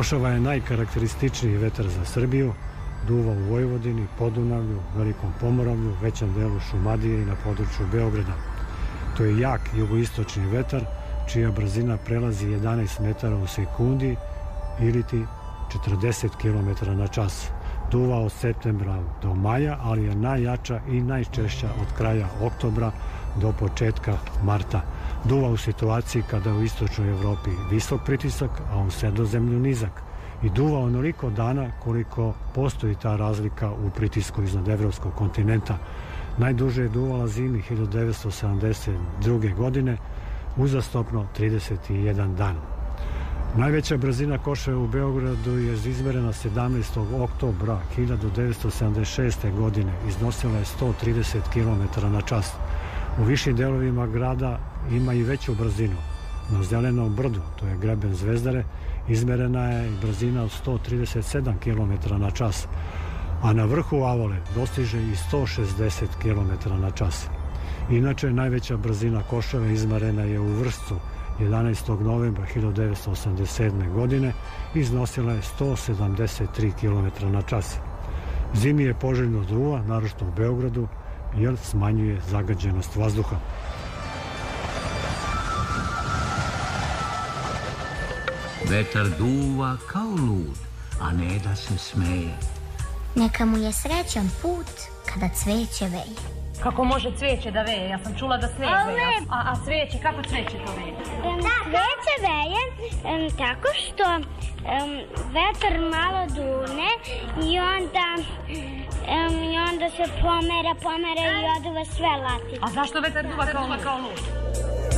Košava je najkarakterističniji vetar za Srbiju, duva u Vojvodini, Podunavlju, Velikom Pomoravlju, većem delu Šumadije i na području Beograda. To je jak jugoistočni vetar, čija brzina prelazi 11 metara u sekundi ili ti 40 km na čas. Duva od septembra do maja, ali je najjača i najčešća od kraja oktobra do početka marta. Duva u situaciji kada u istočnoj Evropi visok pritisak, a u Sredozemlju nizak. I duva onoliko dana koliko postoji ta razlika u pritisku iznad evropskog kontinenta. Najduže je duvala zimi 1972. godine, uzastopno 31 dan. Najveća brzina košave u Beogradu je izmerena 17. oktobra 1976. godine. Iznosila je 130 km na čas. U višim delovima grada ima i veću brzinu. Na Zelenom brdu, to je greben Zvezdare, izmerena je brzina od 137 km na čas, a na vrhu Avale dostiže i 160 km na čas. Inače, najveća brzina košave izmerena je u Vršcu 11. novembra 1987. godine, iznosila je 173 km na čas. Zimi je poželjno duva, naročito u Beogradu, jer smanjuje zagađenost vazduha. Vetar duva kao lud, a ne da se smeje. Neka mu je srećan put kada cveće veje. Kako može cveće da veje? Ja sam čula da sneg veje. A cveće, kako cveće to veje? Cveće veje tako što vetar malo dune i onda se pomera i oduva sve lati. A zašto vetar duva kao lud?